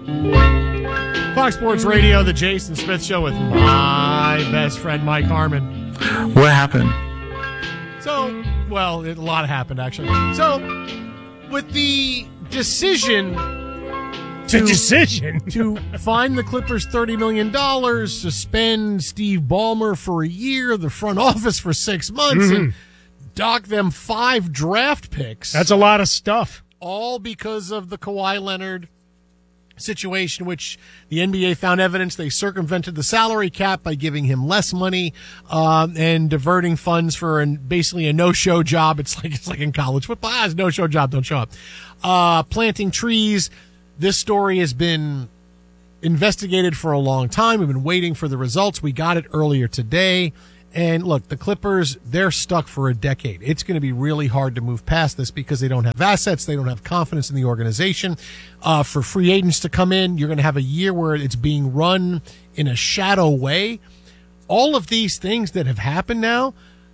Fox Sports Radio, the Jason Smith Show with my best friend, Mike Harmon. What happened? So, well, a lot happened, actually. So, with the decision to fine the Clippers $30 million, suspend Steve Ballmer for a year, the front office for 6 months, and dock them 5 draft picks. That's a lot of stuff. All because of the Kawhi Leonard situation, which the NBA found evidence they circumvented the salary cap by giving him less money and diverting funds for basically a no-show job. It's like in college football. It's a no-show job. Don't show up. Planting trees. This story has been investigated for a long time. We've been waiting for the results. We got it earlier today. And look, the Clippers, they're stuck for a decade. It's going to be really hard to move past this because they don't have assets. They don't have confidence in the organization. For free agents to come in, you're going to have a year where it's being run in a shadow way. All of these things that have happened now,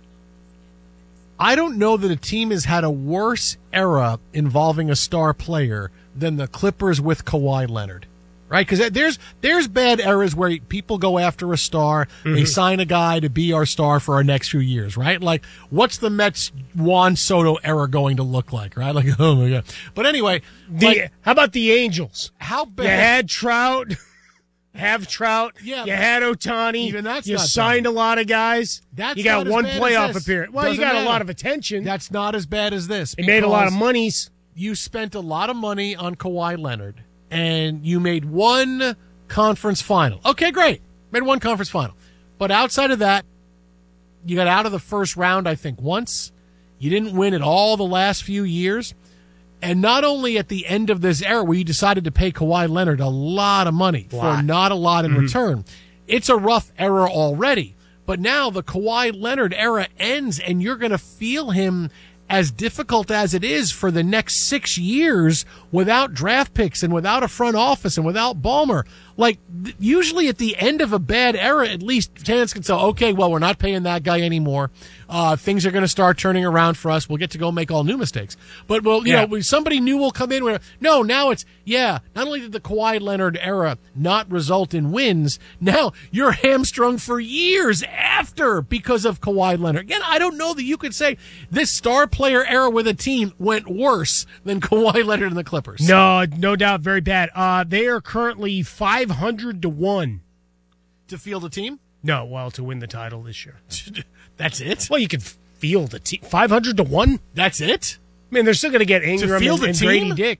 I don't know that a team has had a worse era involving a star player than the Clippers with Kawhi Leonard. Right, because there's bad eras where people go after a star, they sign a guy to be our star for our next few years, right? Like, what's the Mets Juan Soto era going to look like, right? Like, oh my God. But anyway, how about the Angels? How bad? You had Trout, have Trout. Yeah, you had Ohtani. Even that's you not signed bad. a lot of guys. You got one playoff appearance. Well, you got a lot of attention. That's not as bad as this. They made a lot of monies. You spent a lot of money on Kawhi Leonard. And you made one conference final. Okay, great. Made one conference final. But outside of that, you got out of the first round, I think, once. You didn't win it all the last few years. And not only at the end of this era where you decided to pay Kawhi Leonard a lot of money for not a lot in return. It's a rough era already. But now the Kawhi Leonard era ends, and you're going to feel him as difficult as it is for the next 6 years without draft picks and without a front office and without Ballmer. Like, usually at the end of a bad era, at least fans can say, okay, well, we're not paying that guy anymore. Things are going to start turning around for us. We'll get to go make all new mistakes. But, well, you know, somebody new will come in. No, now it's, not only did the Kawhi Leonard era not result in wins, now you're hamstrung for years after because of Kawhi Leonard. Again, I don't know that you could say this star player era with a team went worse than Kawhi Leonard and the Clippers. No doubt, very bad. They are currently 500-1 to field a team. No, well, to win the title this year. That's it? Well, you can field a team. 500-1? That's it? I mean, they're still going to get Ingram and Grady Dick.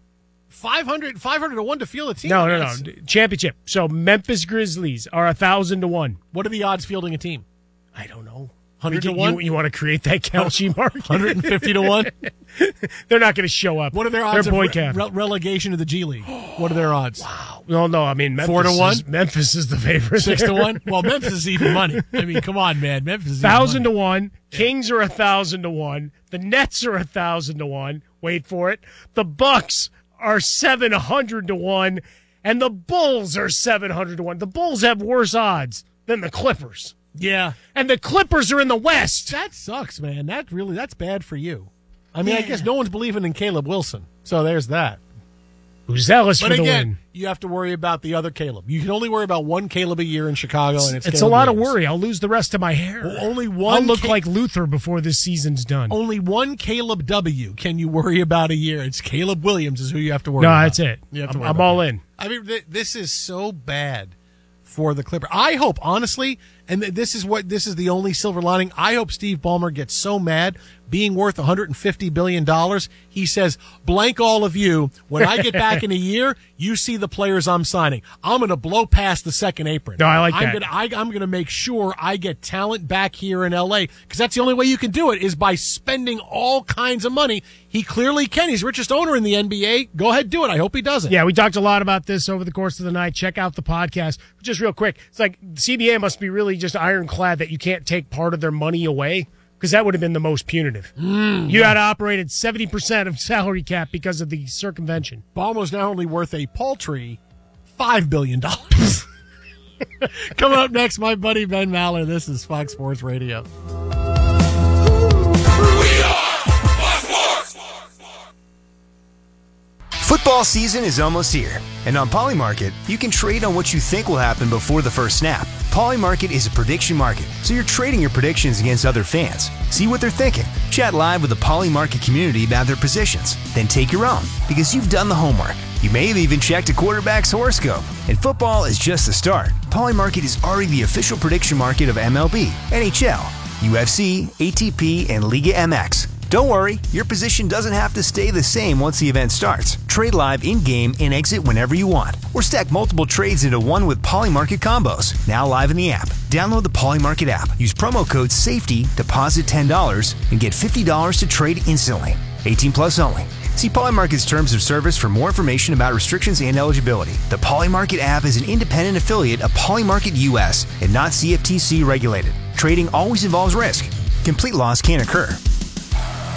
500-1 to field a team? No. Championship. So Memphis Grizzlies are 1,000-1. What are the odds fielding a team? I don't know. 100-1? You want to create that Kelce market? 150-1? They're not going to show up. What are their odds of relegation to the G League? What are their odds? Wow. Well, no, I mean, Memphis 4-1? Memphis is the favorite. 6-1? Well, Memphis is even money. I mean, come on, man. Memphis is 1,000-1. Kings are 1,000-1. The Nets are 1,000-1. Wait for it. The Bucks are 700-1. And the Bulls are 700-1. The Bulls have worse odds than the Clippers. Yeah. And the Clippers are in the West. That sucks, man. That's bad for you. I mean, I guess no one's believing in Caleb Wilson. So there's that. Who's zealous for the win. But again, you have to worry about the other Caleb. You can only worry about one Caleb a year in Chicago, and it's a lot of worry. I'll lose the rest of my hair. Well, only one. I'll look like Luther before this season's done. Only one Caleb W. can you worry about a year. It's Caleb Williams is who you have to worry about. No, that's it. I'm all in. I mean, this is so bad for the Clippers. I hope, honestly, and this is the only silver lining, I hope Steve Ballmer gets so mad, being worth $150 billion, he says, blank all of you. When I get back in a year, you see the players I'm signing. I'm going to blow past the second apron. No, I like that. I'm going to make sure I get talent back here in L.A., because that's the only way you can do it, is by spending all kinds of money. He clearly can. He's the richest owner in the NBA. Go ahead, do it. I hope he does it. Yeah, we talked a lot about this over the course of the night. Check out the podcast. Just real quick, it's like CBA must be really just ironclad that you can't take part of their money away, because that would have been the most punitive. You had to operate at 70% of salary cap because of the circumvention. Ballmer's now only worth a paltry $5 billion. Coming up next, my buddy Ben Maller. This is Fox Sports Radio. Football season is almost here, and on Polymarket, you can trade on what you think will happen before the first snap. Polymarket is a prediction market, so you're trading your predictions against other fans. See what they're thinking. Chat live with the Polymarket community about their positions. Then take your own, because you've done the homework. You may have even checked a quarterback's horoscope. And football is just the start. Polymarket is already the official prediction market of MLB, NHL, UFC, ATP, and Liga MX. Don't worry, your position doesn't have to stay the same once the event starts. Trade live in-game and exit whenever you want. Or stack multiple trades into one with Polymarket combos. Now live in the app. Download the Polymarket app. Use promo code SAFETY, deposit $10, and get $50 to trade instantly. 18 plus only. See Polymarket's terms of service for more information about restrictions and eligibility. The Polymarket app is an independent affiliate of Polymarket US and not CFTC regulated. Trading always involves risk. Complete loss can occur.